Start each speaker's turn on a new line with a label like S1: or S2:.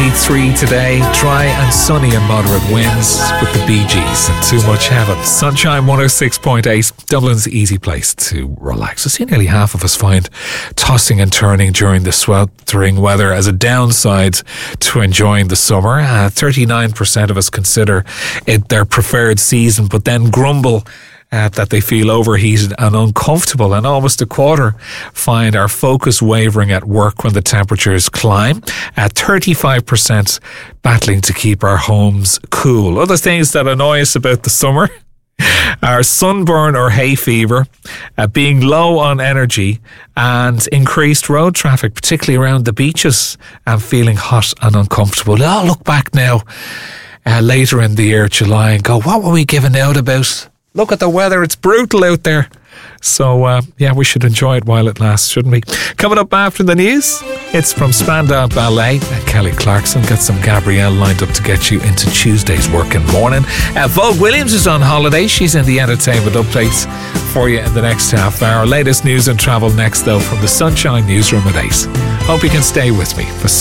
S1: 23 today. Dry and sunny and moderate winds with the Bee Gees and Too Much Heaven. Sunshine 106.8, Dublin's easy place to relax. I see nearly half of us find tossing and turning during the sweltering weather as a downside to enjoying the summer. 39% of us consider it their preferred season, but then grumble that they feel overheated and uncomfortable, and almost a quarter find our focus wavering at work when the temperatures climb. 35% battling to keep our homes cool. Other things that annoy us about the summer are sunburn or hay fever, being low on energy, and increased road traffic, particularly around the beaches, and feeling hot and uncomfortable. I'll look back now later in the year, July, and go, what were we giving out about? Look at the weather, it's brutal out there. So, we should enjoy it while it lasts, shouldn't we? Coming up after the news, it's from Spandau Ballet. Kelly Clarkson got some Gabrielle lined up to get you into Tuesday's working morning. Vogue Williams is on holiday. She's in the entertainment updates for you in the next half hour. Latest news and travel next, though, from the Sunshine Newsroom at 8. Hope you can stay with me for